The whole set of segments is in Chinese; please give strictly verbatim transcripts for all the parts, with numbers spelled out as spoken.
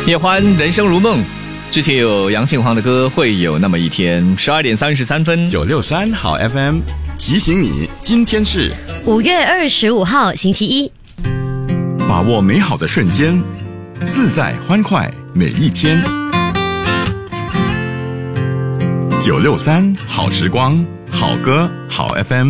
叶欢人生如梦，之前有杨庆煌的歌，会有那么一天。十二点三十三分， 九六三好 F M 提醒你，今天是五月二十五号星期一。 把握美好的瞬间，自在欢快每一天。九六三好时光，好歌好 F M。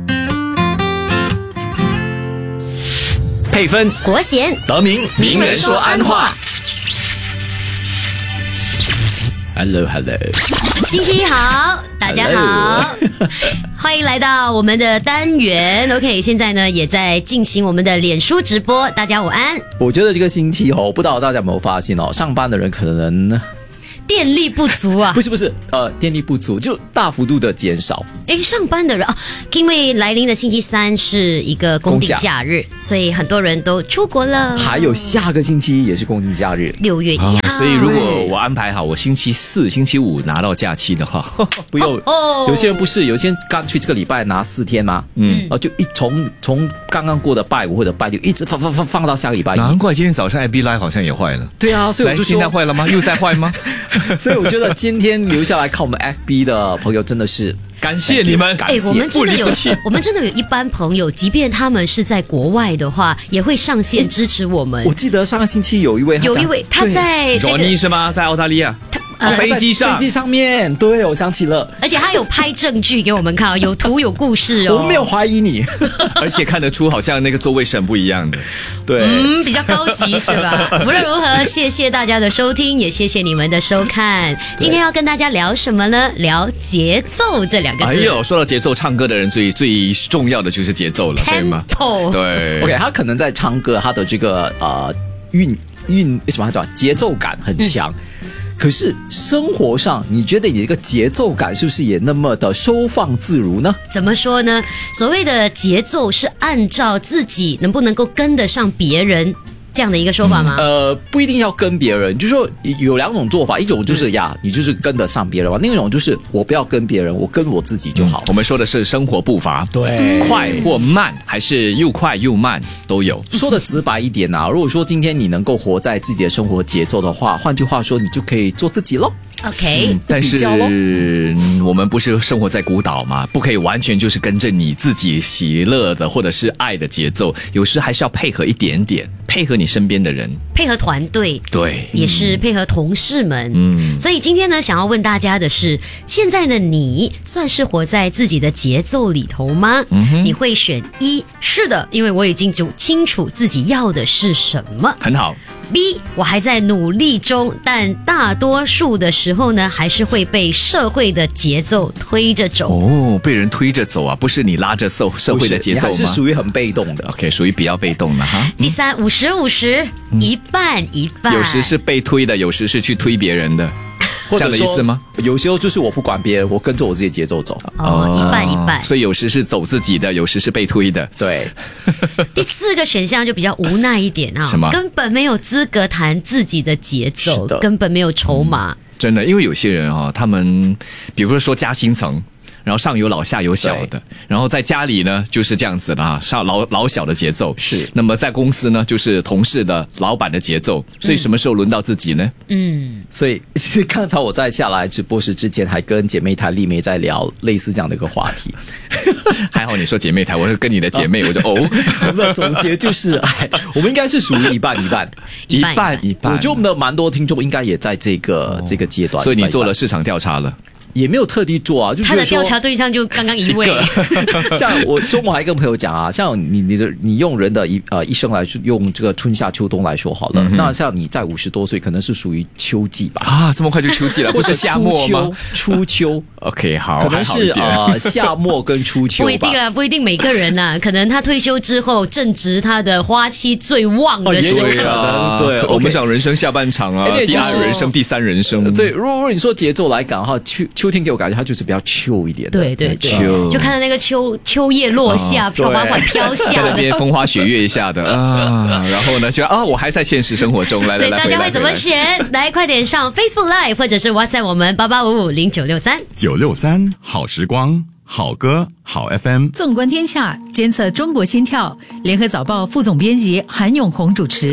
配分国贤得名名人说安话。Hello Hello， 星期一好，大家好，欢迎来到我们的单元。OK， 现在呢也在进行我们的脸书直播，大家午安。 我觉得这个星期哦，不知道大家有没有发现哦，上班的人可能电力不足啊？ 不是不是，呃，电力不足就大幅度的减少。 诶，上班的人啊，因为来临的星期三是一个公定假日，所以很多人都出国了。 还有下个星期也是公定假日， 六月一号、 啊。所以如果我安排好，我星期四、星期五拿到假期的话， 不用。哦，有些人不是，有些人干脆这个礼拜拿四天嘛，嗯，然后就一从从刚刚过的拜五或者拜六一直放放放放到下个礼拜一。 难怪今天早上 I B Live 好像也坏了。 对啊，所以我就说现在坏了吗？又在坏吗？ 所以我觉得今天留下来看我们 F B 的朋友真的是感谢你们， 哎，我们真的有，我们真的有一般朋友，即便他们是在国外的话，也会上线支持我们。 我记得上个星期有一位， 有一位他在这个 Johnny 是吗？在澳大利亚。 呃、 飞机上， 飞机上面，对，我想起了， 而且他有拍证据给我们看，有图有故事哦。 我没有怀疑你， 而且看得出好像那个座位是很不一样的， 对， 嗯，比较高级是吧？无论如何，谢谢大家的收听，也谢谢你们的收看。今天要跟大家聊什么呢？聊节奏这两个字。 哎呦，说到节奏，唱歌的人最最重要的就是节奏了，对吗？对 ，OK， 他可能在唱歌，他的这个呃韵韵什么叫节奏感很强。嗯，可是生活上，你觉得你这个节奏感是不是也那么的收放自如呢？ 怎么说呢？所谓的节奏是按照自己能不能够跟得上别人这样的一个说法吗？ 呃，不一定要跟别人，就是说有两种做法，一种就是呀，你就是跟得上别人嘛；另一种就是我不要跟别人，我跟我自己就好。 嗯，我们说的是生活步伐， 对， 快或慢，还是又快又慢都有。 说的直白一点啊，如果说今天你能够活在自己的生活节奏的话，换句话说，你就可以做自己咯。 OK， 嗯，但是我们不是生活在孤岛嘛，不可以完全就是跟着你自己喜乐的或者是爱的节奏，有时还是要配合一点点，配合你身边的人， 配合团队， 对， 也是配合同事们。 嗯， 所以今天呢，想要问大家的是，现在的你算是活在自己的节奏里头吗？嗯，你会选一，是的，因为我已经就清楚自己要的是什么， 很好。 B， 我还在努力中，但大多数的时候呢，还是会被社会的节奏推着走。 哦，被人推着走啊，不是你拉着社社会的节奏吗？ 你还是属于很被动的。 OK， 属于比较被动的哈。 第三，五十五十，一半一半。 有时是被推的，有时是去推别人的。这样的意思吗？ 有时候就是我不管别人，我跟着我自己的节奏走。 哦，一半一半。 所以有时是走自己的，有时是被推的。 对。 第四个选项就比较无奈一点啊， 什么？ 根本没有资格谈自己的节奏，根本没有筹码。 嗯，真的，因为有些人啊，他们比如说说加薪层。然后上有老下有小的，然后在家里呢就是这样子的啊，上老老小的节奏是。 那么在公司呢就是同事的老板的节奏，所以什么时候轮到自己呢？ 嗯， 所以其实刚才我在下来直播室之前还跟姐妹台丽梅在聊类似这样的一个话题。 还好你说姐妹台，我是跟你的姐妹，我就哦， 我们的总结就是哎，我们应该是属于一半一半， 一半一半。 我觉得我们的蛮多听众应该也在这个、哦、这个阶段， 所以你做了市场调查了。 也没有特地做啊，就觉得他的调查对象就刚刚一位。 像我周末还跟朋友讲啊，像你你的你用人的一呃一生来用这个春夏秋冬来说好了，嗯、那像你在五十多岁，可能是属于秋季吧？ 啊，这么快就秋季了，不是夏末吗？ 初秋 ，OK， 好， 可能是呃夏末跟初秋吧。 不一定啦，不一定每个人呐、啊，可能他退休之后正值他的花期最旺的时候。 哦、也有可能，对， 我们讲人生下半场啊，第二人生、第三人生。 对，如果你说节奏来讲的话，秋秋天给我感觉它就是比较秋一点的， 对对对，就看到那个秋秋叶落下，飘缓缓飘下， 在那边风花雪月一下的啊，然后呢，就啊，我还在现实生活中，来来来， 大家会怎么选？来，快点上 Facebook Live 或者是 WhatsApp 我们八八五五零九六三九六三好时光。好歌好 F M， 纵观天下，监测中国心跳。联合早报副总编辑韩永红主持。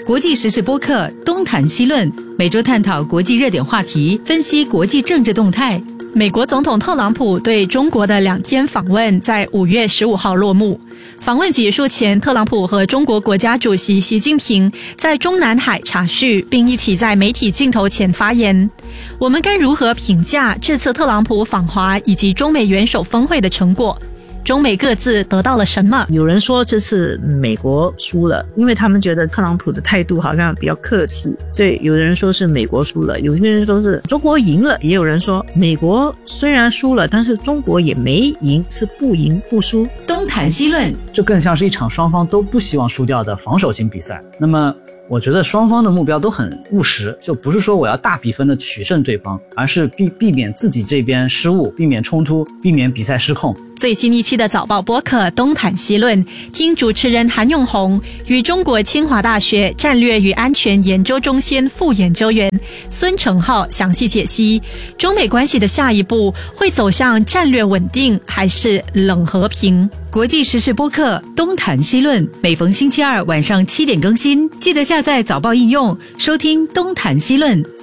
国际时事播客东谈西论，每周探讨国际热点话题，分析国际政治动态。 美国总统特朗普对中国的两天访问在五月十五号落幕。访问结束前，特朗普和中国国家主席习近平在中南海茶叙，并一起在媒体镜头前发言。我们该如何评价这次特朗普访华以及中美元首峰会的成果？中美各自得到了什么？ 有人说这次美国输了，因为他们觉得特朗普的态度好像比较客气，所以有人说是美国输了，有些人说是中国赢了，也有人说美国虽然输了，但是中国也没赢，是不赢不输。 东谈西论， 这更像是一场双方都不希望输掉的防守型比赛。那么我觉得双方的目标都很务实，就不是说我要大比分的取胜对方，而是避避免自己这边失误，避免冲突，避免比赛失控。 最新一期的早报播客东谈西论，听主持人韩永红与中国清华大学战略与安全研究中心副研究员孙成浩详细解析中美关系的下一步会走向战略稳定还是冷和平。 国际时事播客东谈西论，每逢星期二晚上七点更新，记得下载早报应用收听东谈西论。